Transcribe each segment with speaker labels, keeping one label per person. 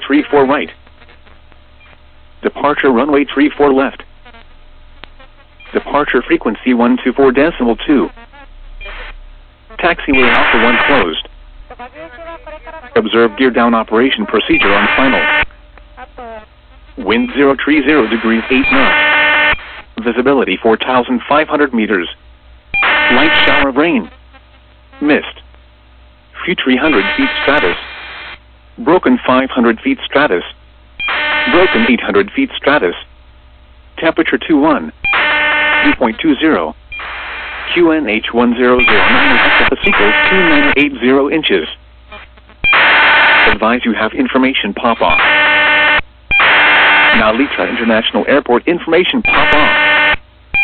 Speaker 1: 34 right. Departure runway 34 left. Departure frequency 124.2. Taxiway Alpha 1 closed. Observe gear down operation procedure on final. Wind 030 degrees 8 knots. Visibility 4,500 meters. Light shower of rain. Mist. Few 300 feet stratus. Broken 500 feet stratus. Broken 800 feet stratus. Temperature 21. Dew point 20. QNH 1009 hectopascals 2980 inches. Advise you have information pop off. Now Litra International Airport information pop off.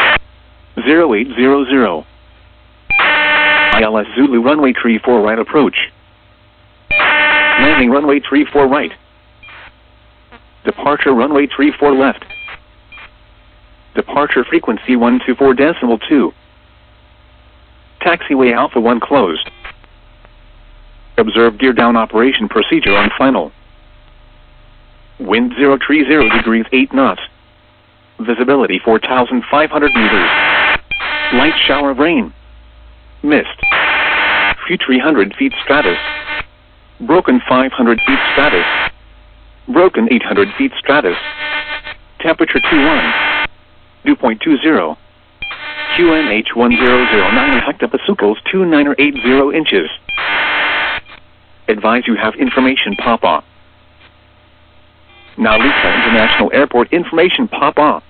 Speaker 1: 0800. ILS Zulu runway 34 right approach. Landing runway 34 right. Departure runway 34 left. Departure frequency 124.2. Taxiway Alpha 1 closed. Observe gear down operation procedure on final. Wind 030 degrees 8 knots. Visibility 4,500 meters. Light shower of rain. Mist. Few 300 feet stratus. Broken 500 feet stratus. Broken 800 feet stratus. Temperature 21. Dew point 20. QNH 1009 hectopascals 2980 inches. Advise you have information pop off. Now Litra International Airport information pop off.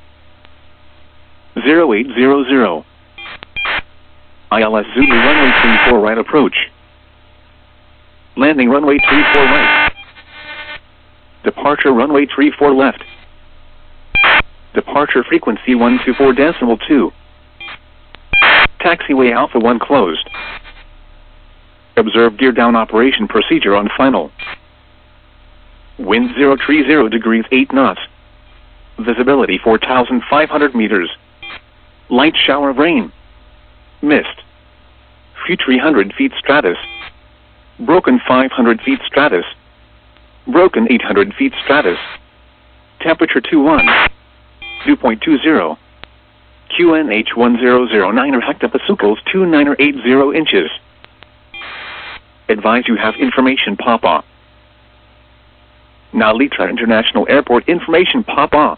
Speaker 1: 0800. ILS Zulu runway 34 right approach. Landing runway 34 right. Departure runway 34 left. Departure frequency 124.2. Taxiway Alpha 1 closed. Observe gear down operation procedure on final. Wind 030 degrees 8 knots. Visibility 4,500 meters. Light shower of rain. Mist. Few 300 feet stratus. Broken 500 feet stratus. Broken 800 feet stratus. Temperature 21. Dew point 20. QNH 1009 hectopascals 2980 inches. Advise you have information pop off. Now Litra International Airport information pop off.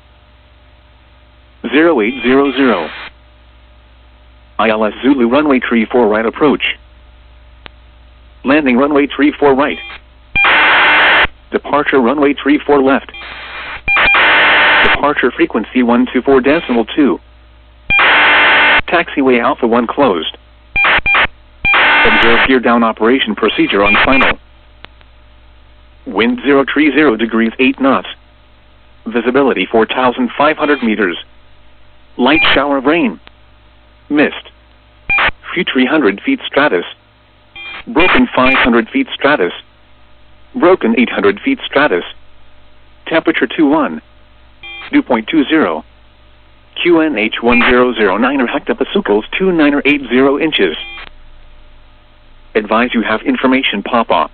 Speaker 1: 0800. ILS Zulu runway 34 right approach. Landing runway 34 right. Departure runway 34 left. Departure frequency 124.2. Taxiway Alpha 1 closed. Observe gear down operation procedure on final. Wind 030 degrees 8 knots. Visibility 4,500 meters. Light shower of rain. Mist. Few 300 feet stratus. Broken 500 feet stratus. Broken 800 feet stratus. Temperature 21. Dew point 20. QNH 1009 hectopascals 2980 inches. Advise you have information pop off.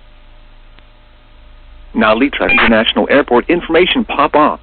Speaker 1: Now Litra International Airport information pop off.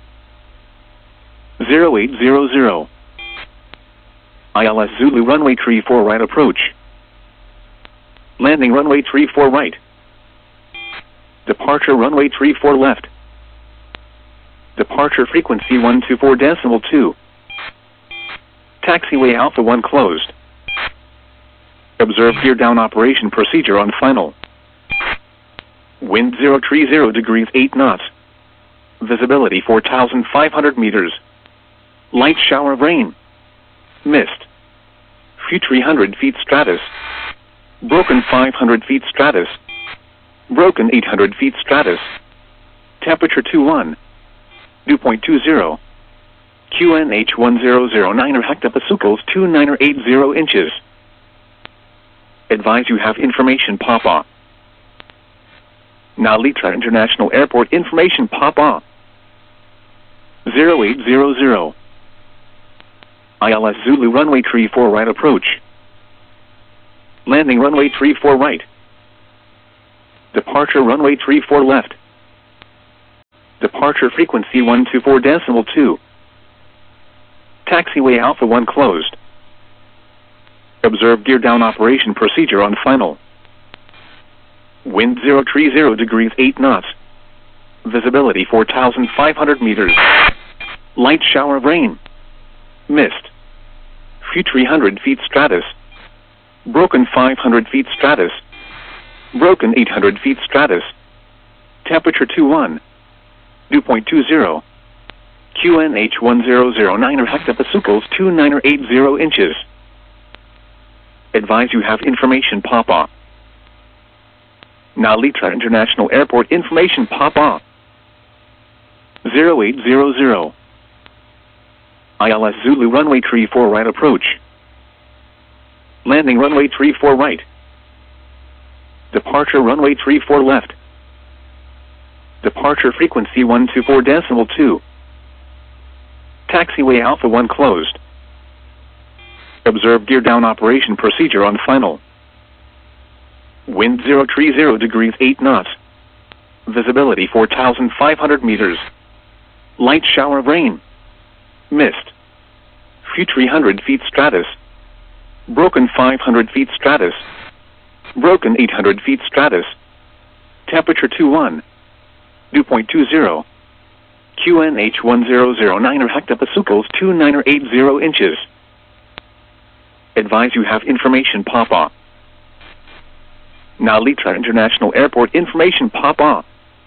Speaker 1: 0800. ILS Zulu runway 34 right approach. Landing runway 34 right. Departure runway 34 left. Departure frequency 124.2. Taxiway Alpha 1 closed. Observe gear down operation procedure on final. Wind 030 degrees 8 knots. Visibility 4,500 meters. Light shower of rain. Mist. Few 300 feet stratus. Broken 500 feet stratus. Broken 800 feet stratus. Temperature 21. Dew point 20. QNH 1009 hectopascals 2980 inches. Advise you have information pop off. Now Litra International Airport information pop off. 0800. ILS Zulu runway 34 right approach. Landing runway 34 right. Departure runway 34 left. Departure frequency 124.2. Taxiway Alpha 1 closed. Observe gear down operation procedure on final. Wind 030 degrees 8 knots. Visibility 4,500 meters. Light shower of rain. Mist. Few 300 feet stratus. Broken 500 feet stratus. Broken 800 feet stratus. Temperature 21. Dew point 20. QNH 1009 or hectopascals 2980 inches. Advise you have information pop-up. Nalitra International Airport information pop-up. 0800. ILS Zulu runway 34 right approach. Landing runway 34 right. Departure runway 34 left. Departure frequency 124.2. Taxiway Alpha 1 closed. Observe gear down operation procedure on final. Wind 030 degrees 8 knots. Visibility 4,500 meters. Light shower of rain. Mist. Few 300 feet stratus. Broken 500 feet stratus. Broken 800 feet stratus. Temperature 21. Dew point 20. QNH 1009 or hectopascals 2980 inches. Advise you have information pop-up. Nalitra International Airport information pop-up.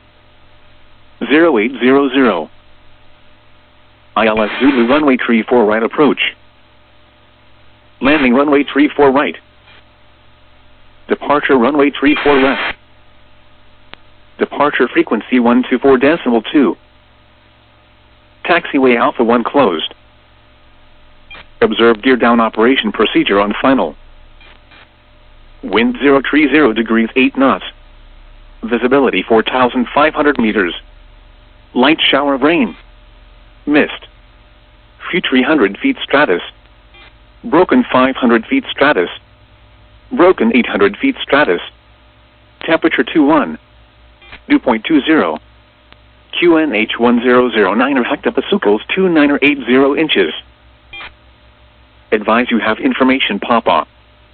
Speaker 1: 0800. ILS Zulu runway 34 right approach. Landing runway 34 right. Departure runway 34 left. Departure frequency 124.2. Taxiway Alpha 1 closed. Observe gear down operation procedure on final. Wind 030 degrees 8 knots. Visibility 4,500 meters. Light shower of rain. Mist. Few 300 feet stratus. Broken 500 feet stratus. Broken 800 feet stratus. Temperature 21. Dew point 20. QNH 1009 or hectopascals 2980 inches. Advise you have information pop-up.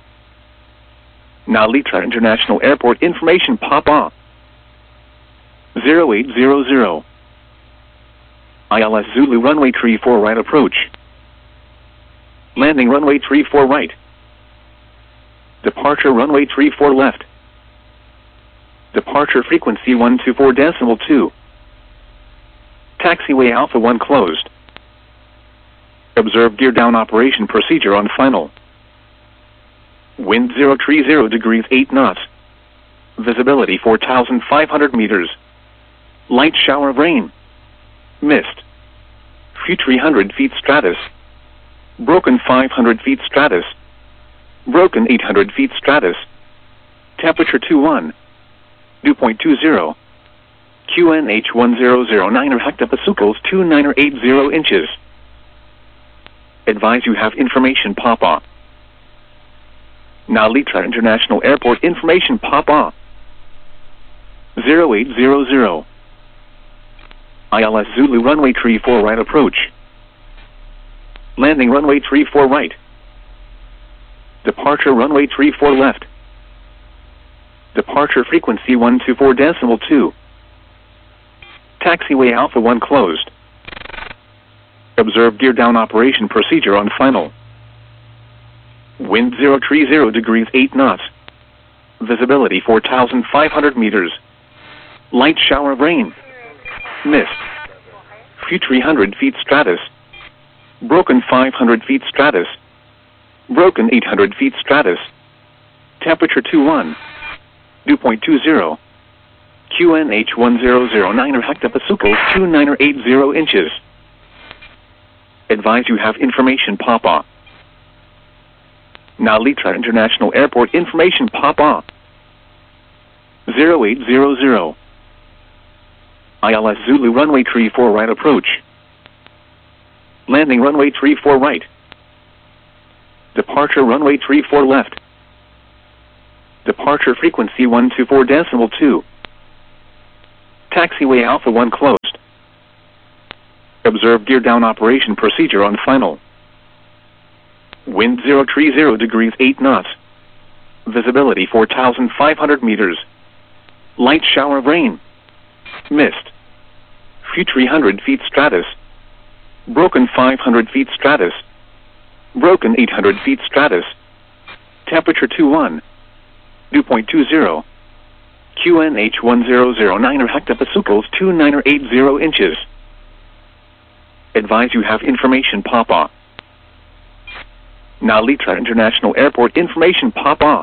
Speaker 1: Nalitra International Airport information pop-up. 0800. ILS Zulu runway 34 right approach. Landing runway 34 right. Departure runway 34 left. Departure frequency 124.2. Taxiway Alpha 1 closed. Observe gear down operation procedure on final. Wind 030 degrees 8 knots. Visibility 4,500 meters. Light shower of rain. Mist. Few 300 feet stratus. Broken 500 feet stratus. Broken 800 feet stratus. Temperature 21. Dew point 20. QNH 1009 or hectopascals 2980 inches. Advise you have information pop-up. Nalitra International Airport information pop-up. 0800. ILS Zulu runway 34 right approach. Landing runway 34 right. Departure runway 34 left. Departure frequency 124.2. Taxiway Alpha 1 closed. Observe gear down operation procedure on final. Wind 030 degrees 8 knots. Visibility 4,500 meters. Light shower of rain. Mist. Few 300 feet stratus. Broken 500 feet stratus. Broken 800 feet stratus. Temperature 21. Dew point 20. QNH 1009 or hectopascals 2980 inches. Advise you have information pop-up. Nalitra International Airport information pop-up. 0800. ILS Zulu runway 34 right approach. Landing runway 34 right. Departure runway 34 left. Departure frequency 124.2. Taxiway Alpha 1 closed. Observe gear down operation procedure on final. Wind 030 degrees 8 knots. Visibility 4,500 meters. Light shower of rain. Mist. Few 300 feet stratus. Broken 500 feet stratus. Broken 800 feet stratus. Temperature 21. Dew point 20. QNH 1009 or hectopascals 2980 inches. Advise you have information Papa. Now Litra International Airport information Papa.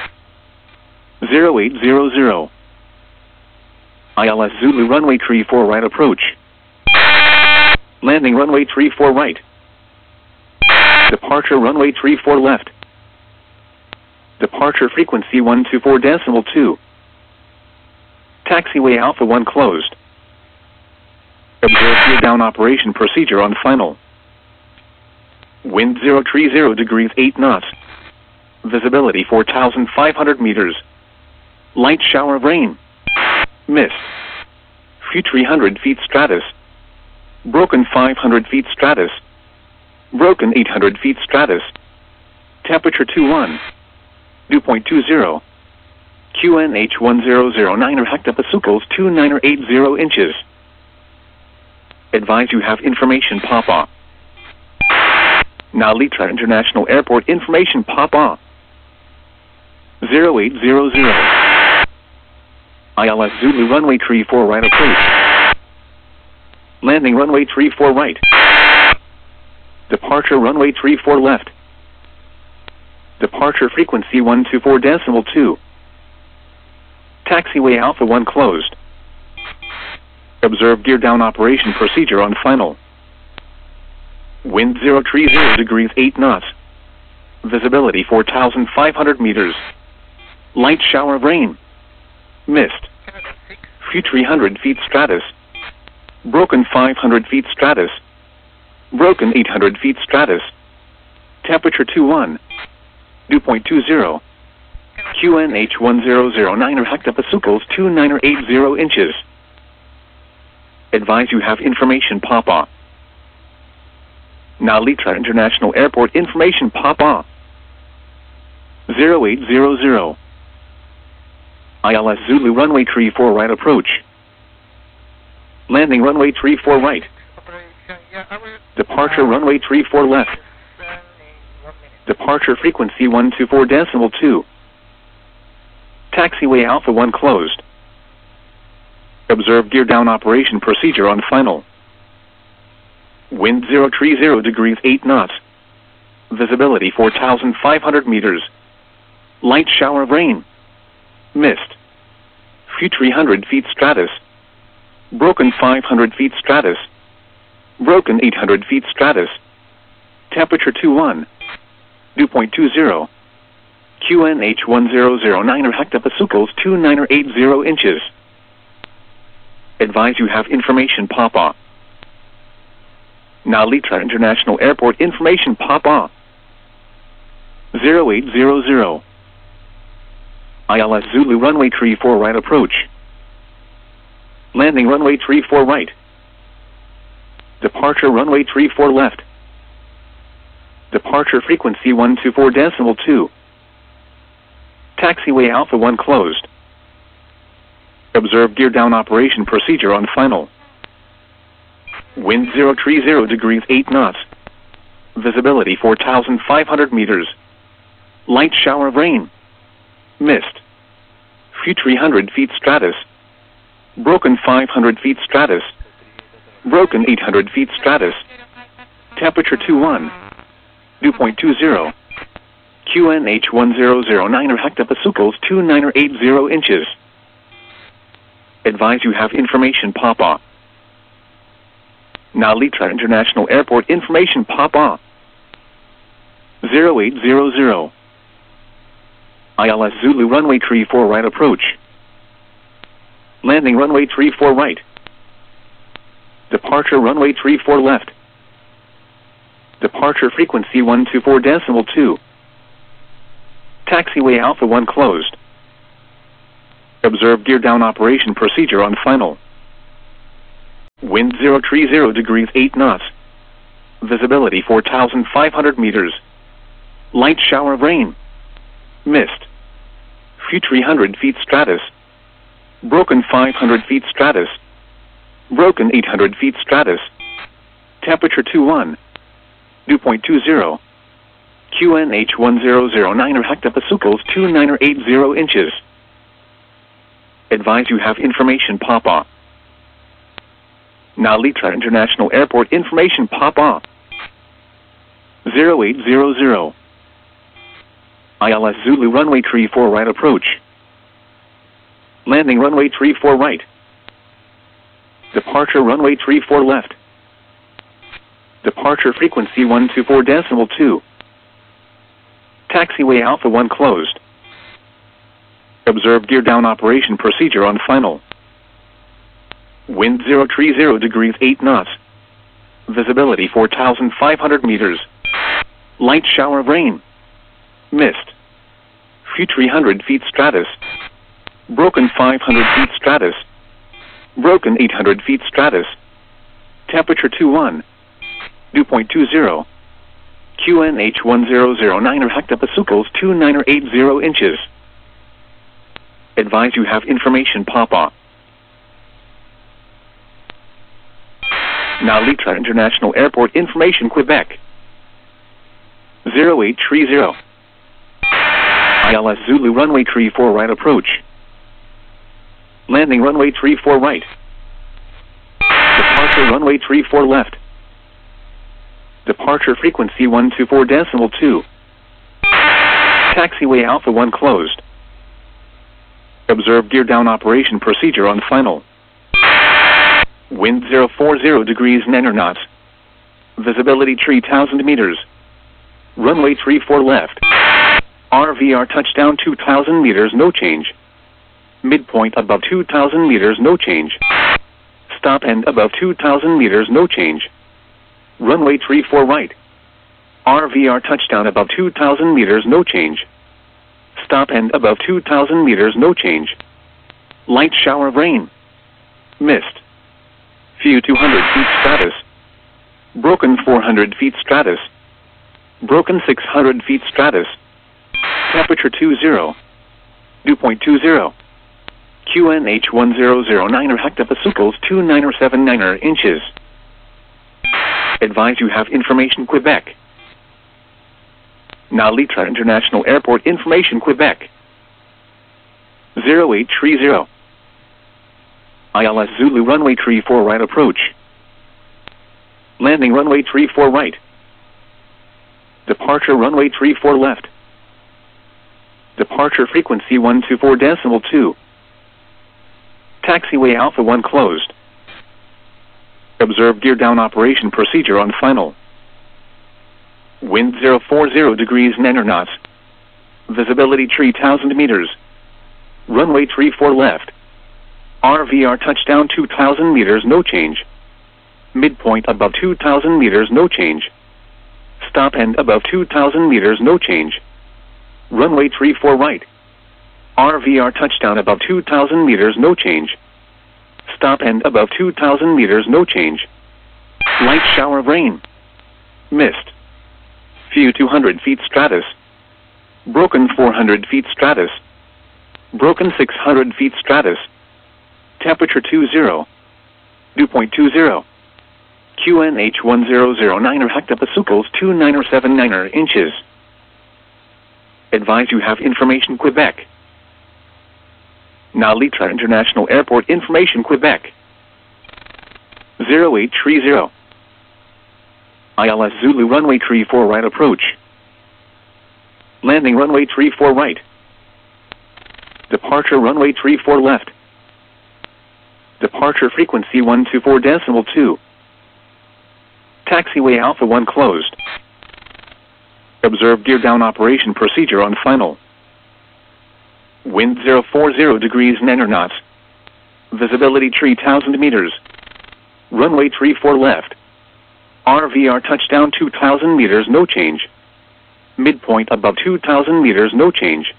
Speaker 1: 0800. ILS Zulu runway 34 right approach. Landing runway 34 right. Departure runway 34 left. Departure frequency 124.2. Taxiway Alpha 1 closed. Observe gear down operation procedure on final. Wind 030 degrees 8 knots. Visibility 4,500 meters. Light shower of rain. Mist. Few 300 feet stratus. Broken 500 feet stratus. Broken 800 feet stratus. Temperature 21. Dew point 20. QNH 1009 or hectopascals 2980 inches. Advise you have information Papa. Now Litra International Airport information Papa. 0800. ILS Zulu runway 34 right approach. Landing runway 34 right. Departure runway 34 left. Departure frequency 124.2. Taxiway Alpha 1 closed. Observe gear down operation procedure on final. Wind 030 degrees 8 knots. Visibility 4,500 meters. Light shower of rain. Mist. Few 300 feet stratus. Broken 500 feet stratus. Broken 800 feet stratus. Temperature 21. Dew point 20. QNH 1009 or hectopascals 2980 inches. Advise you have information Papa. Now Litra International Airport information Papa. 0800. ILS Zulu runway 34 right approach. Landing runway 34 right. Departure runway 34 left. Departure frequency 124.2. Taxiway Alpha 1 closed. Observe gear down operation procedure on final. Wind 030 degrees 8 knots. Visibility 4,500 meters. Light shower of rain. Mist. Few 300 feet stratus. Broken 500 feet stratus. Broken 800 feet stratus. Temperature 21. Dew point 20. QNH 1009 or hectopascals 2980 inches. Advise you have information Papa. Now Litra International Airport information Papa. 0800. ILS Zulu runway 34 right approach. Landing runway 34 right. Departure runway 34 left. Departure frequency 124.2. Taxiway Alpha 1 closed. Observe gear down operation procedure on final. Wind 030 degrees 8 knots. Visibility 4,500 meters. Light shower of rain. Mist. Few 300 feet stratus. Broken 500 feet stratus. Broken 800 feet stratus. Temperature 21. Dew point 20. QNH 1009 or hectopascals 2980 inches. Advise you have information Papa. Now Litra International Airport information Papa. 0800. ILS Zulu runway 34 right approach. Landing runway 34 right. Departure runway 34 left. Departure frequency 124.2. Taxiway Alpha 1 closed. Observe gear down operation procedure on final. Wind 030 degrees 8 knots. Visibility 4,500 meters. Light shower of rain. Mist. Few 300 feet stratus. Broken 500 feet stratus. Broken 800 feet stratus. Temperature 21. Dew point 20. QNH 1009 or hectopascals 2980 inches. Advise you have information pop-off. Nalitra International Airport information pop-off. 0800. ILS Zulu runway 34 right approach. Landing runway 34 right. Departure runway 34 left. Departure frequency 124.2. Taxiway Alpha 1 closed. Observe gear down operation procedure on final. Wind 030 degrees 8 knots. Visibility 4,500 meters. Light shower of rain. Mist. Few 300 feet stratus. Broken 500 feet stratus. Broken 800 feet stratus. Temperature 21. Dew point 20. QNH 1009 or hectopascals 2980 inches. Advise you have information pop-off. Nalitra International Airport information Quebec. 0830. ILS Zulu runway 34 right approach. Landing runway 34 right. Departure runway 34 left. Departure frequency 124.2. Taxiway Alpha 1 closed. Observe gear down operation procedure on final. Wind 040 degrees 9 knots. Visibility 3,000 meters. Runway 34 left. RVR touchdown 2,000 meters, no change. Midpoint above 2,000 meters, no change. Stop end above 2,000 meters, no change. Runway 34 right. RVR touchdown above 2,000 meters, no change. Stop end above 2,000 meters, no change. Light shower of rain. Mist. Few 200 feet stratus. Broken 400 feet stratus. Broken 600 feet stratus. Temperature 20. Dew point 20. QNH 1009 or hectopascals 2979 inches. Advise you have information Quebec. Nalitra International Airport information Quebec. 0830. ILS Zulu runway 34 right approach. Landing runway 34 right. Departure runway 34 left. Departure frequency 124.2. Taxiway Alpha 1 closed. Observe gear down operation procedure on final. Wind 040 degrees 9 knots. Visibility 3,000 meters. Runway 34 left. RVR touchdown 2,000 meters, no change. Midpoint above 2,000 meters, no change. Stop end above 2,000 meters, no change. Runway 34 right. RVR touchdown 2,000 meters, no change. Midpoint above 2,000 meters, no change. Stop end above 2,000 meters, no change. Runway 34 right. RVR touchdown 2,000 meters, no change. Midpoint above 2,000 meters, no change. Stop end above 2,000 meters, no change. RVR touchdown above 2,000 meters, no change. Stop end above 2,000 meters, no change. Light shower of rain. Mist. Few 200 feet stratus. Broken 400 feet stratus. Broken 600 feet stratus. Temperature 20. Dew point 20. QNH 1009 or hectopascals 2979 inches. Advise you have information Quebec. Nalitra International Airport information Quebec. 0830. ILS Zulu runway 34 right approach. Landing runway 34 right. Departure runway 34 left. Departure frequency 124.2. Taxiway Alpha 1 closed. Observe gear down operation procedure on final. Wind 040 degrees 9 knots. Visibility 3,000 meters. Runway 34 left. RVR touchdown 2,000 meters, no change. Midpoint above 2,000 meters, no change.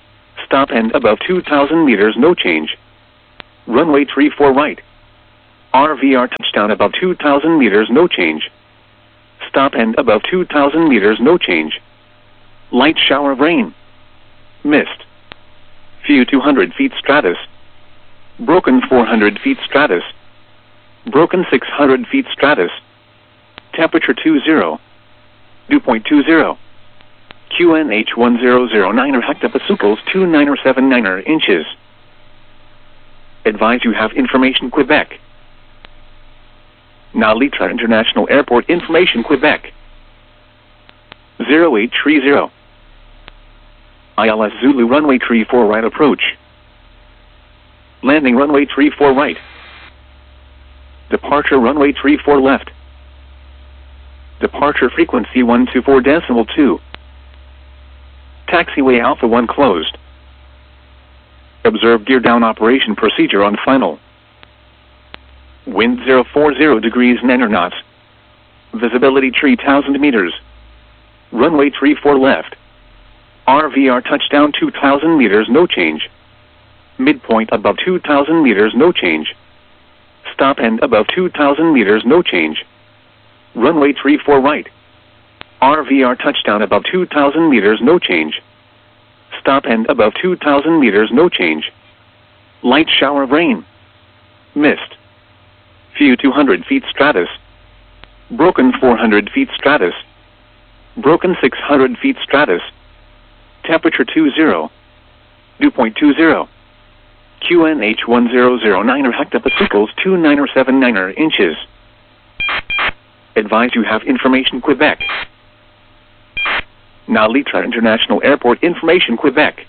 Speaker 1: Stop end above 2,000 meters, no change. Runway 34 right. RVR touchdown above 2,000 meters, no change. Stop and above 2,000 meters, no change. Light shower of rain. Mist. Few 200 feet stratus. Broken 400 feet stratus. Broken 600 feet stratus. Temperature 20. Dew point 20. QNH 1009 hectopascals 2979 inches. Advise you have information Quebec. Nalitra International Airport information Quebec. 0830. ILS Zulu runway 34 right approach. Landing runway 34 right. Departure runway 34 left. Departure frequency 124.2. Taxiway Alpha 1 closed. Observe gear down operation procedure on final. Wind 040 degrees 9 knots. Visibility 3,000 meters. Runway 34 left. RVR touchdown 2,000 meters, no change. Midpoint above 2,000 meters, no change. Stop and above 2,000 meters, no change. Runway 34 right. RVR touchdown above 2,000 meters, no change. Stop and above 2,000 meters, no change. Light shower of rain. Mist. Few 200 feet stratus. Broken 400 feet stratus. Broken 600 feet stratus. Temperature 20. Dew point 20. QNH 1009 hectopascals 2979 inches. Advise you have information Quebec. Nalitra International Airport information Quebec.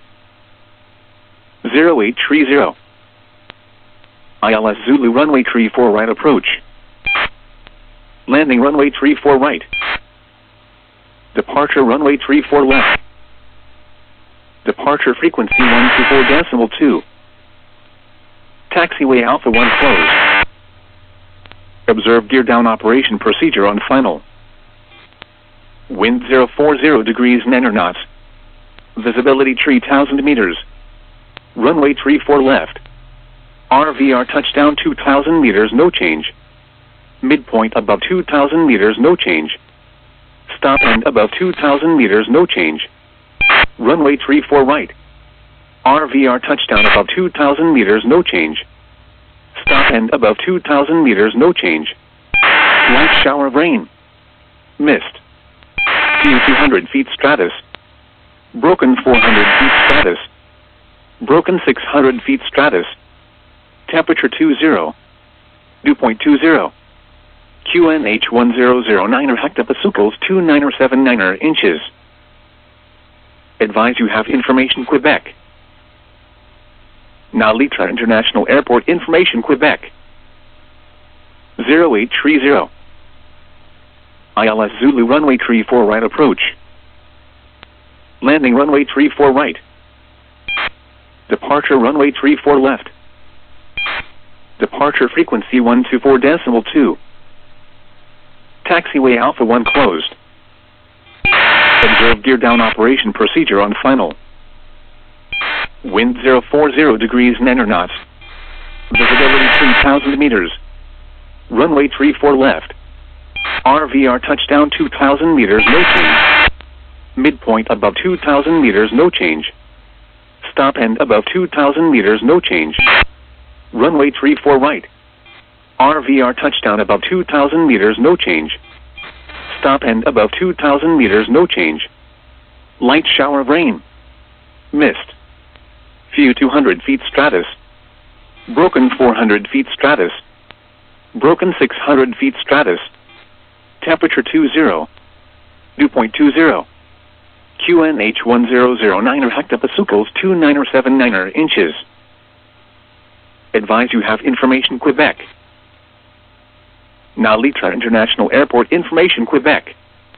Speaker 1: 0830. ILS Zulu runway 34 right approach. Landing runway 34 right. Departure runway 34 left. Departure frequency 124.2. Taxiway Alpha 1 closed. Observe gear down operation procedure on final. Wind 040 degrees 9 knots. Visibility 3,000 meters. Runway 34 left. RVR touchdown 2,000 meters, no change. Midpoint above 2,000 meters, no change. Stop and above 2,000 meters, no change. Runway 34 right. RVR touchdown above 2,000 meters, no change. Stop and above 2,000 meters, no change. Light shower of rain. Mist. Few 200 feet stratus. Broken 400 feet stratus. Broken 600 feet stratus. Temperature 20. Dew point 20. QNH 1009 hectopascals 2979 inches. Advise you have information Quebec. Nalitra International Airport information Quebec. 0830. ILS Zulu runway 34 right approach. Landing runway 34 right. Departure runway 34 left. Departure frequency 124.2. Taxiway Alpha 1 closed. Observe gear down operation procedure on final. Wind 040 degrees 9 knots. Visibility 3,000 meters. Runway 34 left. RVR touchdown 2,000 meters, no change. Midpoint above 2,000 meters, no change. Stop and above 2,000 meters, no change. Runway 34 right. RVR touchdown above 2,000 meters, no change. Stop and above 2,000 meters, no change. Light shower of rain. Mist. Few 200 feet stratus. Broken 400 feet stratus. Broken 600 feet stratus. Temperature 20. Dew point 20. QNH 1009 hectopascals 2979 inches. Advise you have information Quebec. Nalitra International Airport information Quebec.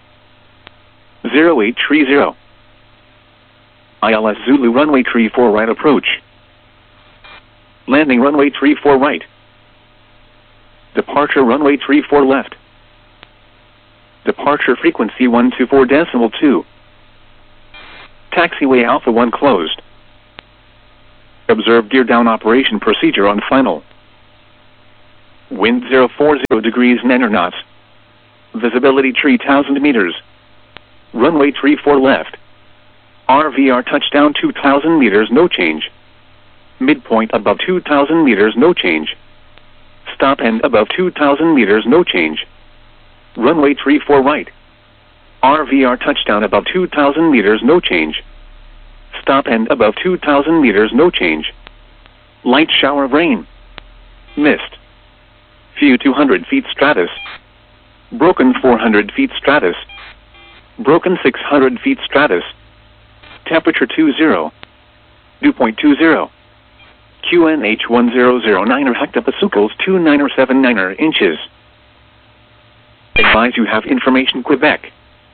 Speaker 1: 0830. ILS Zulu runway 34 right approach. Landing runway 34 right. Departure runway 34 left. Departure frequency 124.2. Taxiway Alpha 1 closed. Observe gear down operation procedure on final. Wind 040 degrees 9 knots. Visibility 3,000 meters. Runway 34 left. RVR touchdown 2,000 meters, no change. Midpoint above 2,000 meters, no change. Stop end above 2,000 meters, no change. Runway 34 right. RVR touchdown above 2,000 meters, no change. Stop end above 2,000 meters, no change. Light shower of rain. Mist. Few 200 feet stratus. Broken 400 feet stratus. Broken 600 feet stratus. Temperature 20. Dew point 20. QNH 1009 hectopascals 2979 inches. Advise you have information Quebec.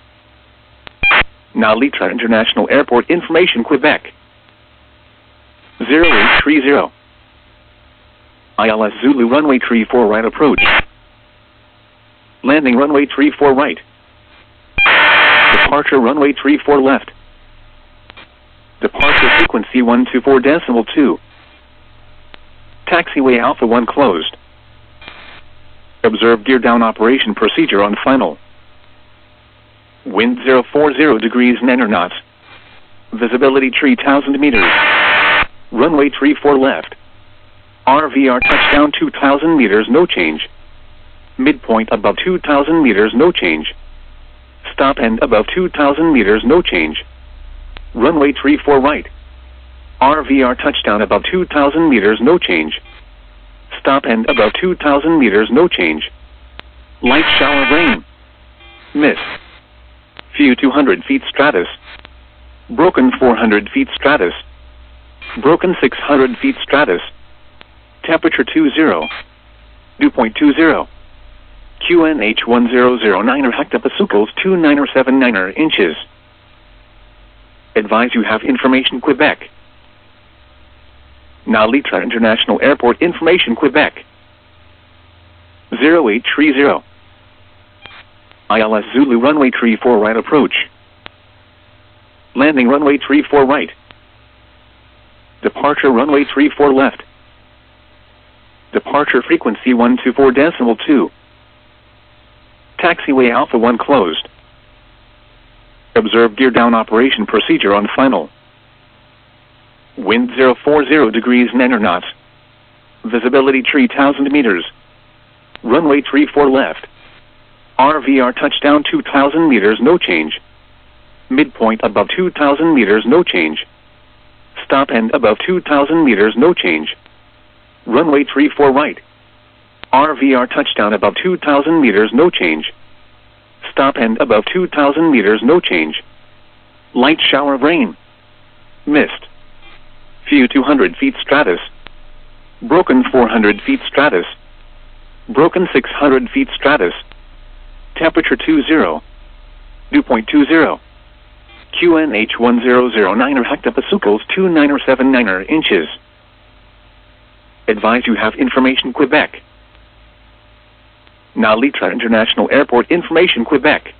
Speaker 1: Now Litra International Airport information Quebec. 0830. ILS Zulu runway 34 right approach. Landing runway 34 right. Departure runway 34 left. Departure frequency 124.2. Taxiway Alpha 1 closed. Observe gear down operation procedure on final. Wind 040 degrees 9 knots. Visibility 3,000 meters. Runway 34 left. RVR touchdown 2,000 meters, no change. Midpoint above 2,000 meters, no change. Stop end above 2,000 meters, no change. Runway 34 right. RVR touchdown above 2,000 meters, no change. Stop end above 2,000 meters, no change. Light shower of rain. Mist. Few 200 feet stratus. Broken 400 feet stratus. Broken 600 feet stratus. Temperature 20. Dew point 20. QNH 1009 hectopascals 2979 inches. Advise you have information Quebec. Now Litra International Airport information Quebec. 0830. ILS Zulu runway 34 right approach. Landing runway 34 right. Departure runway 34 left. Departure frequency 124.2. Taxiway Alpha 1 closed. Observe gear down operation procedure on final. Wind 040 degrees 9 knots. Visibility 3,000 meters. Runway 34 left. RVR touchdown 2,000 meters, no change. Midpoint above 2,000 meters, no change. Stop end above 2,000 meters, no change. Runway 34 right. RVR touchdown above 2,000 meters, no change. Stop end above 2,000 meters, no change. Light shower of rain. Mist. Few 200 feet stratus. Broken 400 feet stratus. Broken 600 feet stratus. Temperature 20. Dew point 20. QNH 1009 hectopascals 2979 inches. Advise you have information Quebec. Now Litra International Airport information Quebec.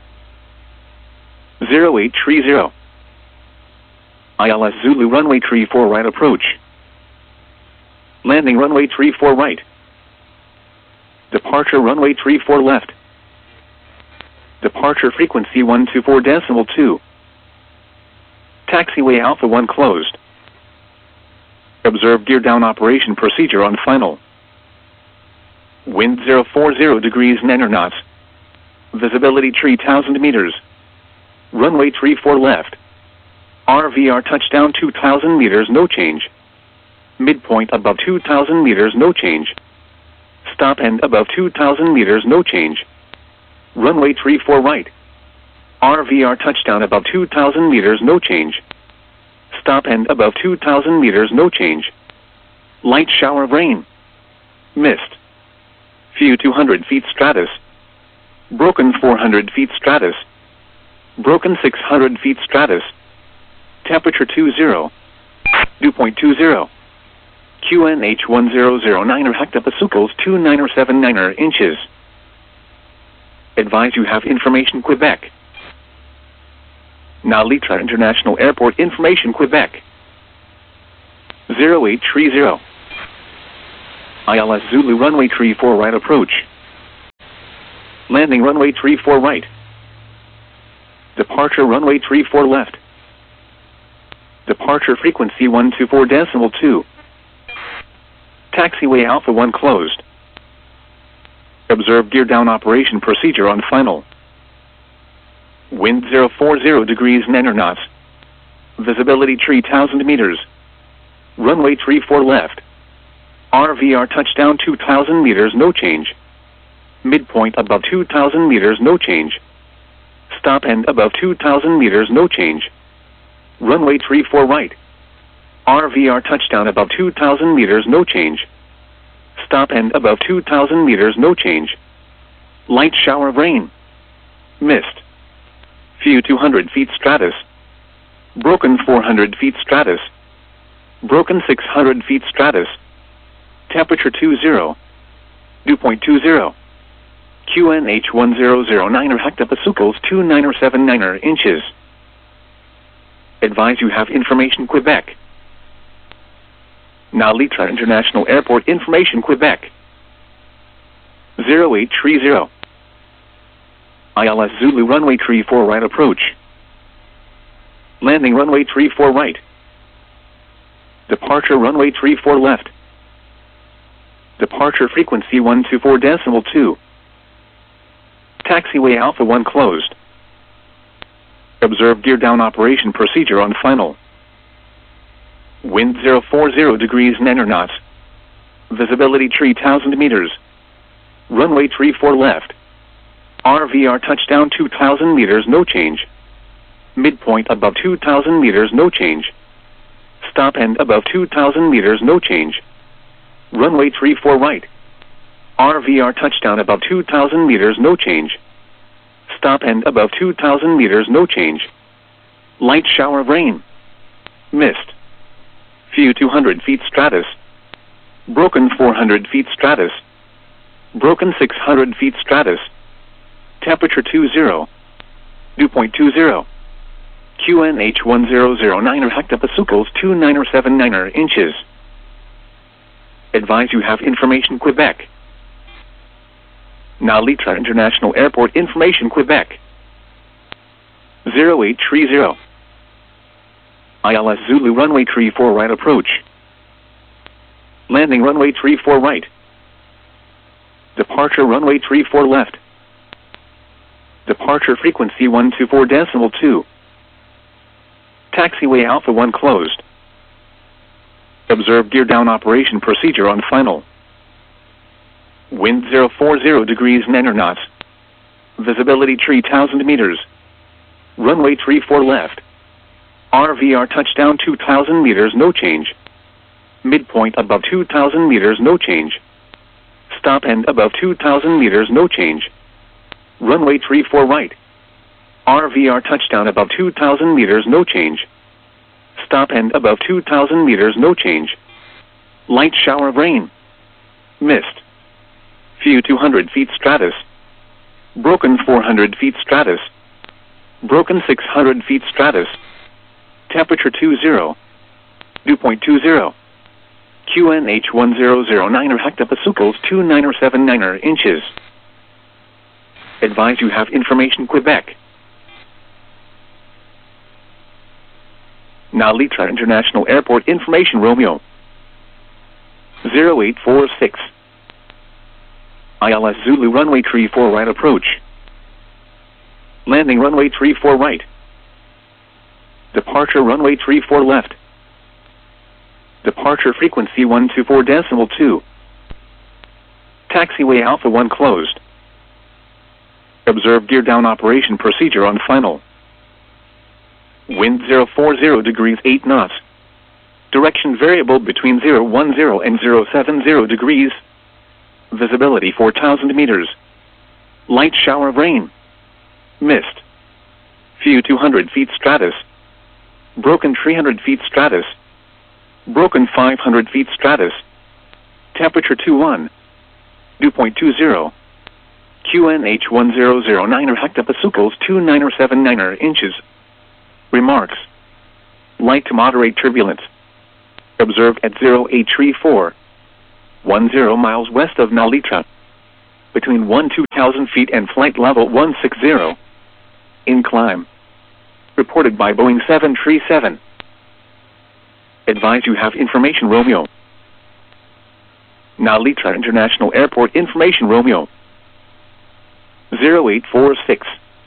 Speaker 1: 0830. ILS Zulu runway 34 right approach. Landing runway 34 right. Departure runway 34 left. Departure frequency 124.2. Taxiway Alpha 1 closed. Observe gear down operation procedure on final. Wind 040 degrees 9 knots. Visibility 3,000 meters. Runway 34 left. RVR touchdown 2,000 meters, no change. Midpoint above 2,000 meters, no change. Stop end above 2,000 meters, no change. Runway 34 right. RVR touchdown above 2,000 meters, no change. Stop end above 2,000 meters, no change. Light shower of rain. Mist. Few 200 feet stratus. Broken 400 feet stratus. Broken 600 feet stratus. Temperature 20. Dew point 20. QNH 1009 hectopascals 2979 inches. Advise you have information Quebec. Now Litra International Airport information Quebec. 0830. ILS Zulu runway 34 right approach. Landing runway 34 right. Departure runway 34 left. Departure frequency 124.2. Taxiway Alpha 1 closed. Observe gear down operation procedure on final. Wind 040 degrees 9 knots. Visibility 3,000 meters. Runway 34 left. RVR touchdown 2,000 meters, no change. Midpoint above 2,000 meters, no change. Stop end above 2,000 meters, no change. Runway 34 right. RVR touchdown above 2,000 meters, no change. Stop end above 2,000 meters, no change. Light shower of rain. Mist. Few 200 feet stratus. Broken 400 feet stratus. Broken 600 feet stratus. Temperature 20. Dew point 20. QNH 1009 hectopascals 2979 inches. Advise you have information Quebec. Nalitra International Airport information Quebec. 0830. ILS Zulu runway 34 right approach. Landing runway 34 right. Departure runway 34 left. Departure frequency 124.2. Taxiway Alpha 1 closed. Observe gear down operation procedure on final. Wind 040 degrees 9 knots. Visibility 3,000 meters. Runway 34 left. RVR touchdown 2,000 meters, no change. Midpoint above 2,000 meters, no change. Stop end above 2,000 meters, no change. Runway 34 right. RVR touchdown above 2,000 meters, no change. Stop end above 2,000 meters, no change. Light shower of rain. Mist. Few 200 feet stratus. Broken 400 feet stratus. Broken 600 feet stratus. Temperature 20. Dew point 20. QNH 1009 hectopascals 2979 inches. Advise you have information Quebec. Nalitra International Airport information Quebec. 0830. ILS Zulu runway 34 right approach. Landing runway 34 right. Departure runway 34 left. Departure frequency 124.2. Taxiway Alpha 1 closed. Observe gear down operation procedure on final. Wind 040 degrees 9 knots. Visibility 3,000 meters. Runway 34 left. RVR touchdown 2,000 meters, no change. Midpoint above 2,000 meters, no change. Stop end above 2,000 meters, no change. Runway 34 right. RVR touchdown above 2,000 meters, no change. Stop end above 2,000 meters, no change. Light shower of rain. Mist. Few 200 feet stratus. Broken 400 feet stratus. Broken 600 feet stratus. Temperature 20. Dew point 20. QNH 1009 hectopascals 2979 inches. Advise you have information Quebec. Nalitra International Airport information Romeo. 0846. ILS Zulu runway 34 right approach. Landing runway 34 right. Departure runway 34 left. Departure frequency 124.2. Taxiway Alpha 1 closed. Observe gear down operation procedure on final. Wind 040 degrees 8 knots. Direction variable between 010 and 070 degrees. Visibility 4,000 meters. Light shower of rain. Mist. Few 200 feet stratus. Broken 300 feet stratus. Broken 500 feet stratus. Temperature 21. Dew point 20. QNH 1009 hectopascals 2979 inches. Remarks. Light to moderate turbulence. Observed at 0834. 10 miles west of Nalita. Between 2,000 feet and flight level 160. In climb. Reported by Boeing 737. Advise you have information Romeo. Nalita International Airport information Romeo. 0846.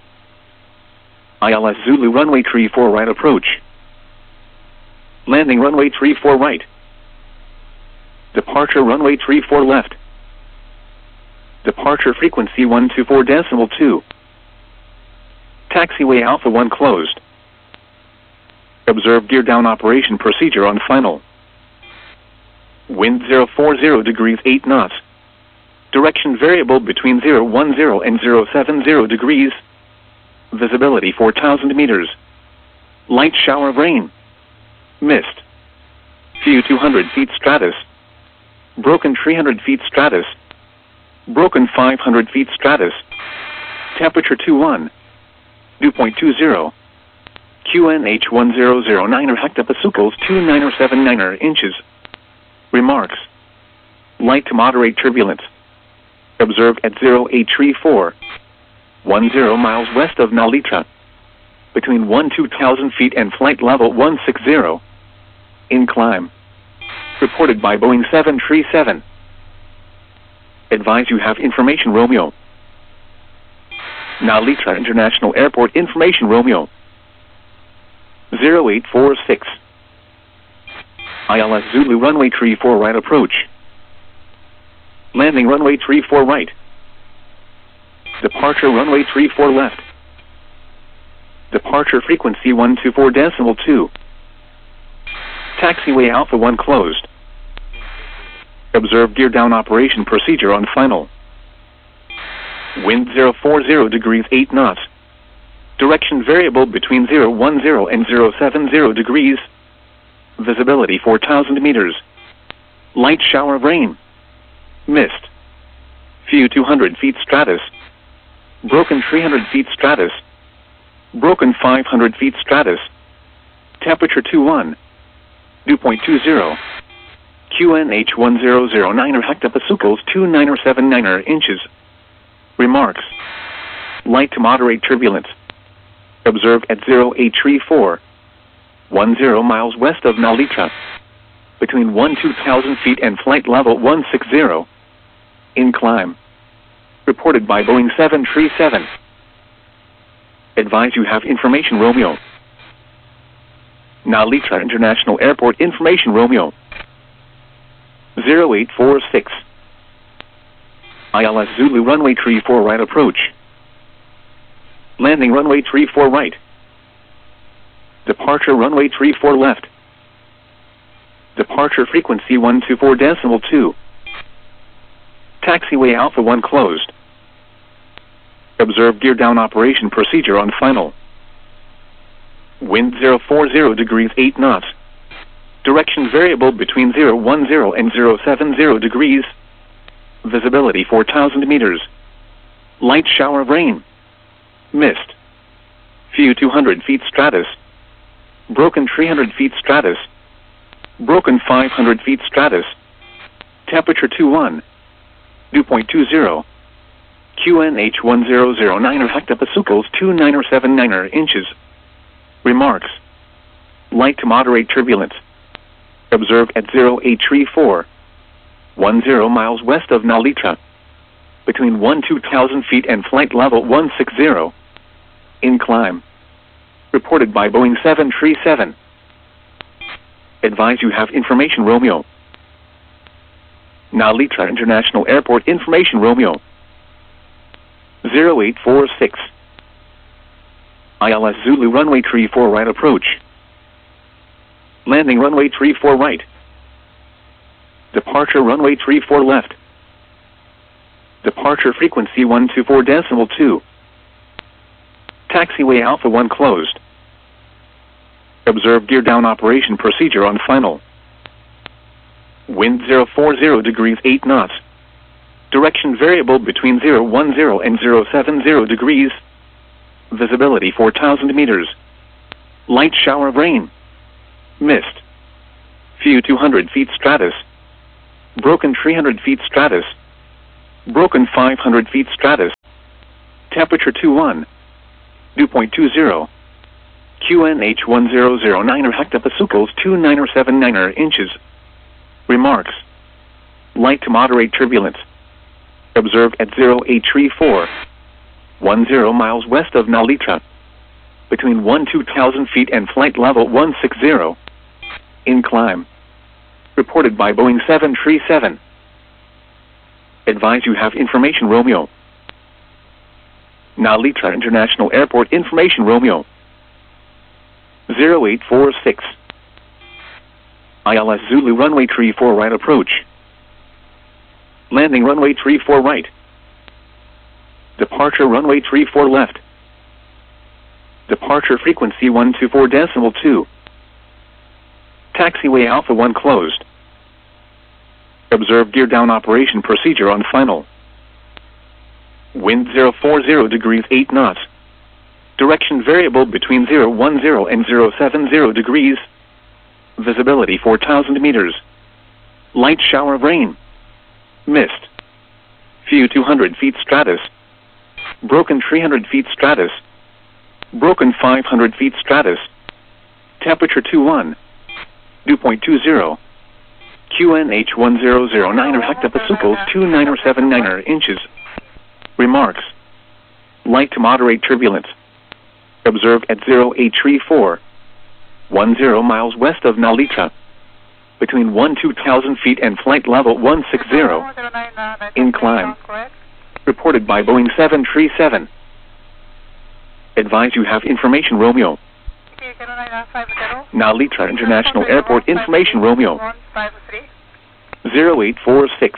Speaker 1: ILS Zulu runway 34 right approach. Landing runway 34 right. Departure runway 34 left. Departure frequency 124.2. Taxiway Alpha 1 closed. Observe gear down operation procedure on final. Wind 040 degrees 8 knots. Direction variable between 010 and 070 degrees. Visibility 4,000 meters. Light shower of rain. Mist. Few 200 feet stratus. Broken 300 feet stratus. Broken 500 feet stratus. Temperature 21. Dew point 20. QNH 1009 hectopascals 2979 inches. Remarks. Light to moderate turbulence. Observed at 0834. 10 miles west of Nalita. Between 2,000 feet and flight level 160. In climb. Reported by Boeing 737. Advise you have information Romeo. Nalita International Airport information Romeo. 0846. ILS Zulu runway 34 right approach. Landing runway 34 right. Departure runway 34 left. Departure frequency 124.2. Taxiway Alpha 1 closed. Observe gear down operation procedure on final. Wind 040 degrees 8 knots. Direction variable between 010 and 070 degrees. Visibility 4,000 meters. Light shower of rain. Mist. Few 200 feet stratus. Broken 300 feet stratus. Broken 500 feet stratus. Temperature 21. Dew point 20. QNH 1009 hectopascals 2979 inches. Remarks. Light to moderate turbulence. Observed at 0834. 10 miles west of Nalita. Between 2,000 feet and flight level 160. In climb. Reported by Boeing 737. Advise you have information Romeo. Nalita International Airport information Romeo. 0846. ILS Zulu runway 34 right approach. Landing runway 34 right. Departure runway 34 left. Departure frequency 124.2. Taxiway Alpha 1 closed. Observe gear down operation procedure on final. Wind 040 degrees 8 knots. Direction variable between 010 and 070 degrees. Visibility 4,000 meters. Light shower of rain. Mist. Few 200 feet stratus. Broken 300 feet stratus. Broken 500 feet stratus. Temperature 21. Dew point 20. QNH 1009 hectopascals 2979 inches. Remarks. Light to moderate turbulence. Observed at 0834. 10 miles west of Nalita. Between 2,000 feet and flight level 160. In climb. Reported by Boeing 737. Advise you have information Romeo. Nalita International Airport information Romeo. 0846. ILS Zulu runway 34 right approach. Landing runway 34 right. Departure runway 34 left. Departure frequency 124.2. Taxiway Alpha 1 closed. Observe gear down operation procedure on final. Wind 040 degrees 8 knots. Direction variable between 010 and 070 degrees. Visibility 4,000 meters. Light shower of rain. Mist. Few 200 feet stratus. Broken 300 feet stratus. Broken 500 feet stratus. Temperature 21. Dew point 20. QNH 1009 hectopascals 2979 inches. Remarks. Light to moderate turbulence. Observed at 0834. 10 miles west of Nalita. Between 2,000 feet and flight level 160. In climb. Reported by Boeing 737. Advise you have information Romeo. Nalita International Airport information Romeo. 0846. ILS Zulu runway 34 right approach. Landing runway 34 right. Departure runway 34 left. Departure frequency 124.2. Taxiway Alpha 1 closed. Observe gear down operation procedure on final. Wind 040 degrees 8 knots. Direction variable between 010 and 070 degrees. Visibility 4,000 meters. Light shower of rain. Mist. Few 200 feet stratus. Broken 300 feet stratus. Broken 500 feet stratus. Temperature 21. Dew point 20. QNH 1009 hectopascals 2979 inches. Remarks. Light to moderate turbulence. Observed at 0834. 10 miles west of Nalita. Between 2,000 feet and flight level 160. In climb. Reported by Boeing 737. Advise you have information Romeo. Nalita International Airport information Romeo. 0846.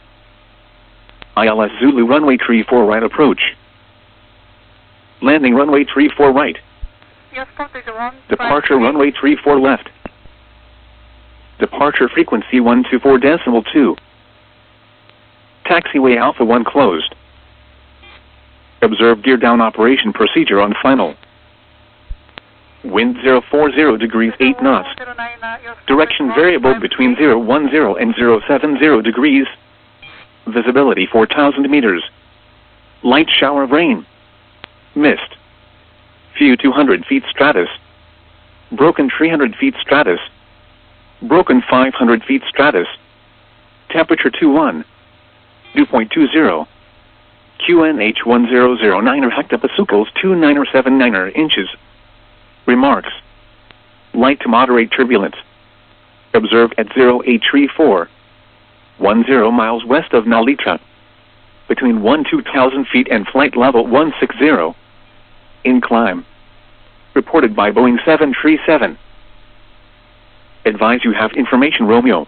Speaker 1: ILS Zulu runway 34 right approach. Landing runway 34 right. Departure runway 34 left. Departure frequency 124.2. Taxiway Alpha 1 closed. Observe gear down operation procedure on final. Wind 040 degrees 8 knots. Direction variable between 010 and 070 degrees. Visibility 4,000 meters. Light shower of rain. Mist. Few 200 feet stratus. Broken 300 feet stratus. Broken 500 feet stratus. Temperature 21. Dew point 20. QNH 1009 hectopascals 2979 inches. Remarks. Light to moderate turbulence. Observed at 0834. 10 miles west of Nalita. Between 2,000 feet and flight level 160. In climb. Reported by Boeing 737. Advise you have information Romeo.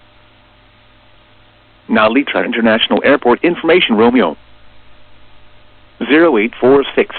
Speaker 1: Nalita International Airport information Romeo. 0846.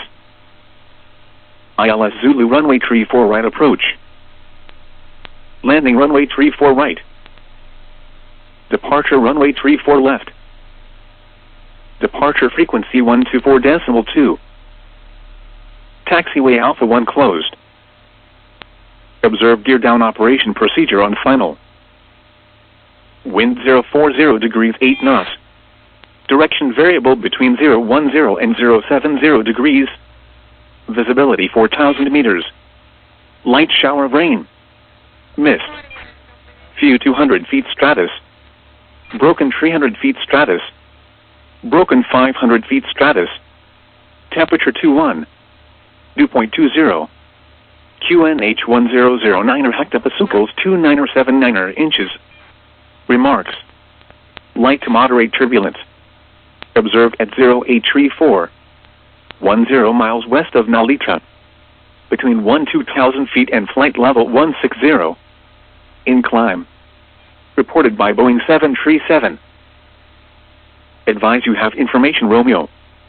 Speaker 1: ILS Zulu runway 34 right approach. Landing runway 34 right. Departure runway 34 left. Departure frequency 124.2. Taxiway Alpha 1 closed. Observe gear down operation procedure on final. Wind 040 degrees 8 knots. Direction variable between 010 and 070 degrees. Visibility 4,000 meters. Light shower of rain. Mist. Few 200 feet stratus. Broken 300 feet stratus. Broken 500 feet stratus. Temperature 21. Dew point 20. QNH 1009 hectopascals 2979 inches. Remarks. Light to moderate turbulence. Observed at 0834. 10 miles west of Nalita. Between 2,000 feet and flight level 160. In climb. Reported by Boeing 737. Advise you have information Romeo.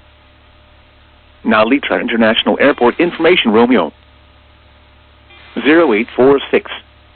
Speaker 1: Nalita International Airport information Romeo. 0846.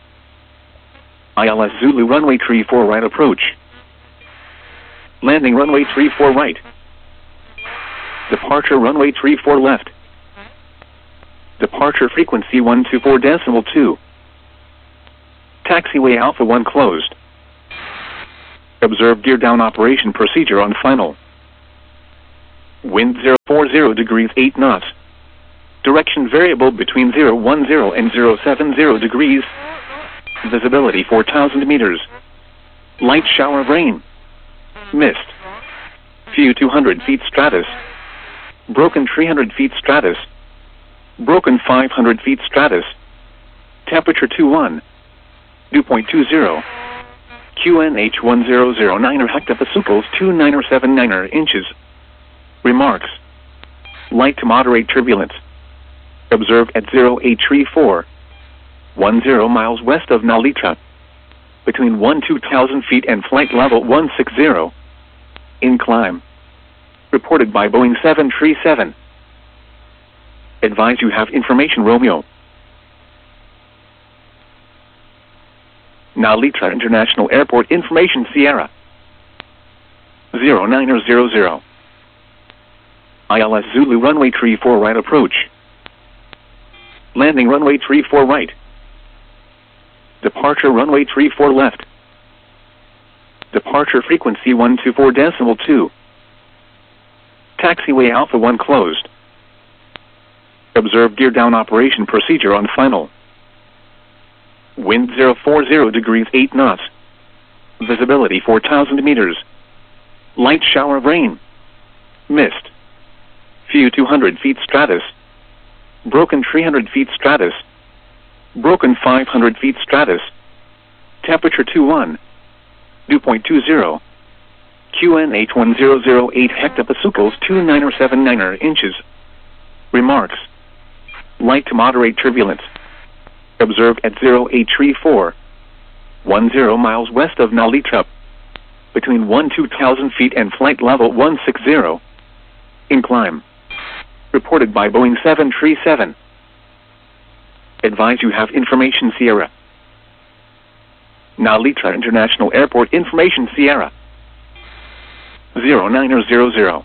Speaker 1: ILS Zulu runway 34 right approach. Landing runway 34 right. Departure runway 34 left. Departure frequency 124.2. Taxiway Alpha 1 closed. Observe gear down operation procedure on final. Wind 040 degrees 8 knots. Direction variable between 010 and 070 degrees. Visibility 4,000 meters. Light shower of rain. Mist. Few 200 feet stratus. Broken 300 feet stratus. Broken 500 feet stratus. Temperature 21. Dew point 20. QNH 1009 hectopascals 2979 inches. Remarks. Light to moderate turbulence. Observed at 0834. 10 miles west of Nalita. Between 2,000 feet and flight level 160. In climb. Reported by Boeing 737. Advise you have information Romeo. Nalita International Airport information Sierra 0900. ILS Zulu runway 34 right approach. Landing runway 34 right. Departure runway 34 left. Departure frequency 124.2. Taxiway Alpha 1 closed. Observe gear down operation procedure on final. Wind 040 degrees 8 knots. Visibility 4,000 meters. Light shower of rain. Mist. Few 200 feet stratus. Broken 300 feet stratus. Broken 500 feet stratus. Temperature 21. Dew point 20. QNH 1008 hectopascals 2979 inches. Remarks. Light to moderate turbulence. Observed at 0834. 10 miles west of Nalita. Between 2,000 feet and flight level 160. In climb. Reported by Boeing 737. Advise you have information Sierra. Nalita International Airport information Sierra 0900.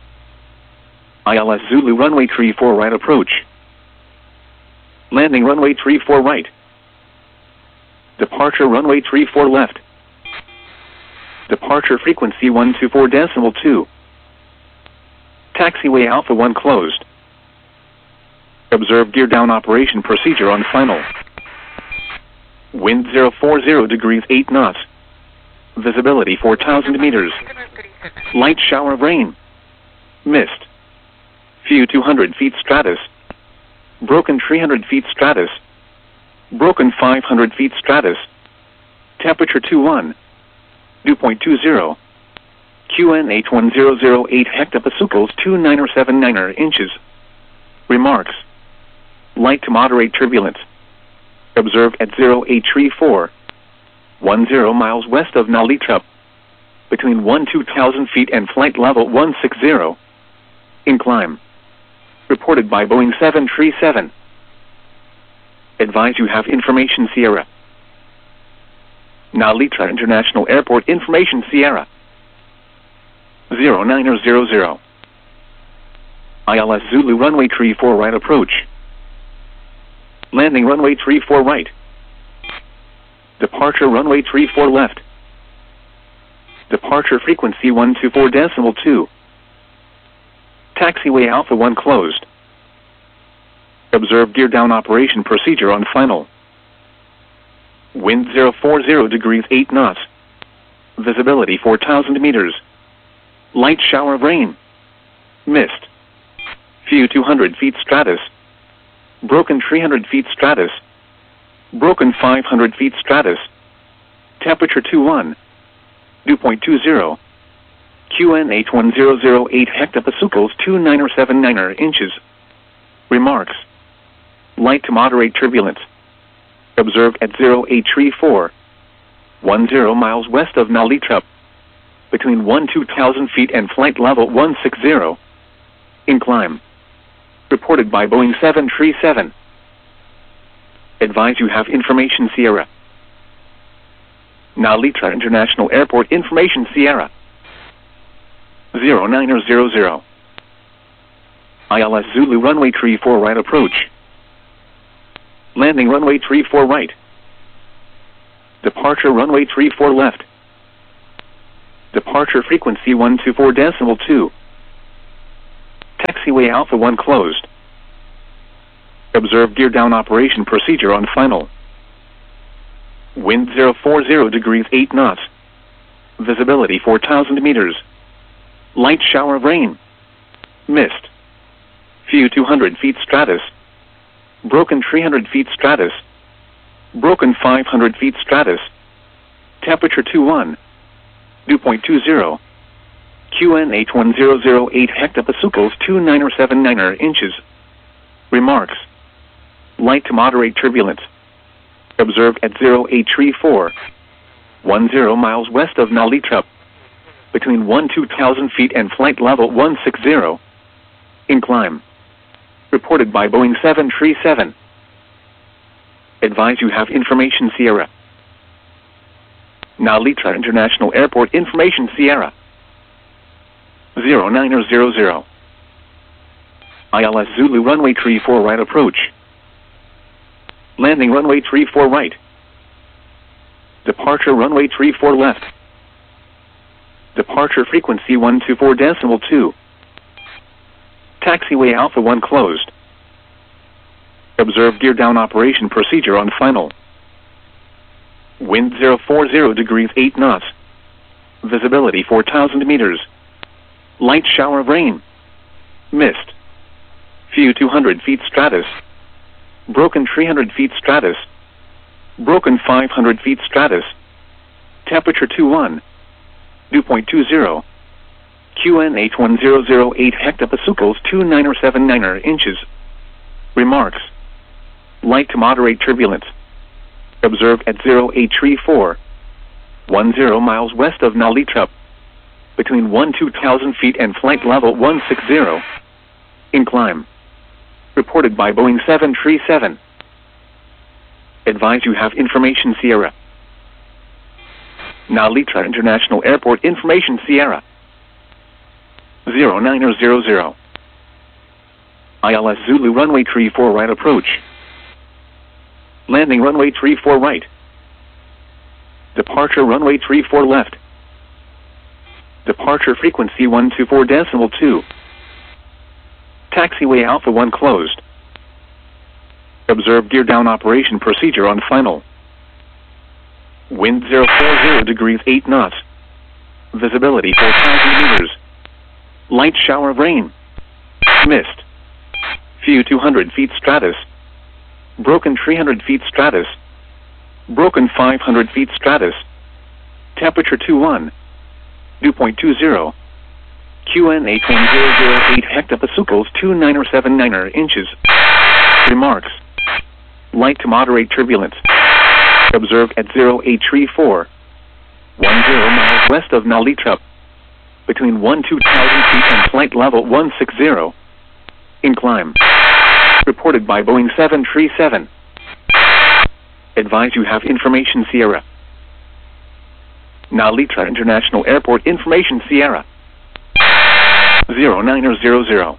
Speaker 1: ILS Zulu runway 34 right approach. Landing runway 34 right. Departure runway 34 left. Departure frequency 124.2. Taxiway Alpha 1 closed. Observe gear down operation procedure on final. Wind 040 degrees 8 knots. Visibility 4,000 meters. Light shower of rain. Mist. Few 200 feet stratus. Broken 300 feet stratus. Broken 500 feet stratus. Temperature 21. Dew point 20. QNH 1008 hectopascals 2979 inches. Remarks. Light to moderate turbulence. Observed at 0834. 10 miles west of Nalita. Between 2,000 feet and flight level 160. In climb. Reported by Boeing 737. Advise you have information Sierra. Nalita International Airport information Sierra 0900. ILS Zulu runway 34 right approach. Landing runway 34 right. Departure runway 34 left. Departure frequency 124.2. Taxiway Alpha 1 closed. Observe gear down operation procedure on final. Wind 040 degrees 8 knots. Visibility 4,000 meters. Light shower of rain. Mist. Few 200 feet stratus. Broken 300 feet stratus. Broken 500 feet stratus. Temperature 21. Dew point 20. QNH 1008 hectopascals 2979 inches. Remarks. Light to moderate turbulence. Observed at 0834. 10 miles west of Nalita. Between 2,000 feet and flight level 160. In climb. Reported by Boeing 737. Advise you have information Sierra. Nalita International Airport information Sierra 0900. ILS Zulu runway 34 right approach. Landing runway 34 right. Departure runway 34 left. Departure frequency 124.2. Taxiway Alpha 1 closed. Observe gear down operation procedure on final. Wind 040 degrees 8 knots. Visibility 4,000 meters. Light shower of rain. Mist. Few 200 feet stratus. Broken 300 feet stratus. Broken 500 feet stratus. Temperature 21. Dew point 20. QNH 1008 hectopascals 2979 inches. Remarks. Light to moderate turbulence. Observed at 0834. 10 miles west of Nalita. Between 2,000 feet and flight level 160. In climb. Reported by Boeing 737. Advise you have information Sierra. Nalita International Airport information Sierra. 0900. ILS Zulu runway 34 right approach. Landing runway 34 right. Departure runway 34 left. Departure frequency 124.2. Taxiway Alpha 1 closed. Observe gear down operation procedure on final. Wind 040 degrees 8 knots. Visibility 4,000 meters. Light shower of rain. Mist. Few 200 feet stratus. Broken 300 feet stratus. Broken 500 feet stratus. Temperature 21. Dew point 20. QNH 1008 hectopascals 2979 inches. Remarks. Light to moderate turbulence. Observed at 0834. 10 miles west of Nalita. Between 2,000 feet and flight level 160. In climb. Reported by Boeing 737. Advise you have information Sierra. Nalita International Airport information Sierra. 0900. ILS Zulu runway 34 right approach. Landing runway 34 right. Departure runway 34 left. Departure frequency 124.2. Taxiway Alpha 1 closed. Observe gear down operation procedure on final. Wind 040 degrees 8 knots. Visibility 4,000 meters. Light shower of rain. Mist. Few 200 feet stratus. Broken 300 feet stratus. Broken 500 feet stratus. Temperature 21. Dew point 20. QNH 1008 hectopascals 2979 inches. Remarks. Light to moderate turbulence. Observed at 0834. 10 miles west of Nalita. Between 2,000 feet and flight level 160. In climb. Reported by Boeing 737. Advise you have information Sierra. Nalita International Airport information Sierra. 0900.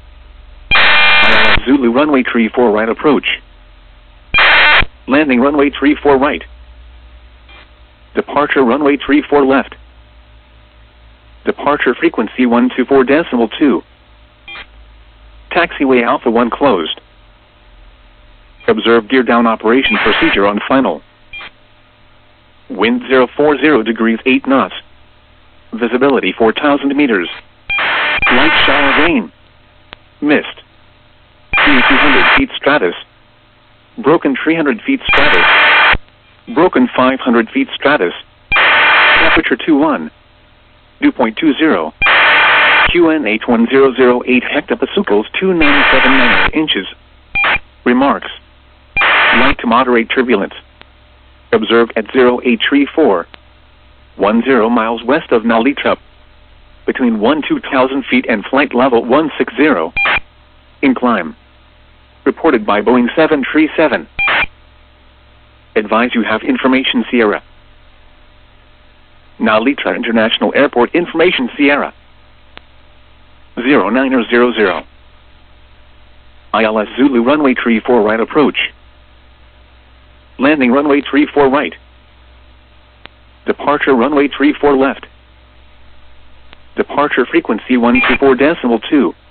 Speaker 1: ILS Zulu runway 34 right approach. Landing runway 34 right. Departure runway 34 left. Departure frequency 124.2. Taxiway Alpha 1 closed. Observe gear down operation procedure on final. Wind 040 degrees 8 knots. Visibility 4,000 meters. Light shower of rain. Mist. Few 200 feet stratus. Broken 300 feet stratus. Broken 500 feet stratus. Temperature 21. Dew point 20. QNH 1008 hectopascals 2979 inches. Remarks. Light to moderate turbulence. Observed at 0834. 10 miles west of Nalita. Between 2,000 feet and flight level 160. In climb. Reported by Boeing 737. Advise you have information Sierra. Nalita International Airport information Sierra. 0900. ILS Zulu runway 34 right approach. Landing runway 34 right. Departure runway 34 left. Departure frequency 124.2.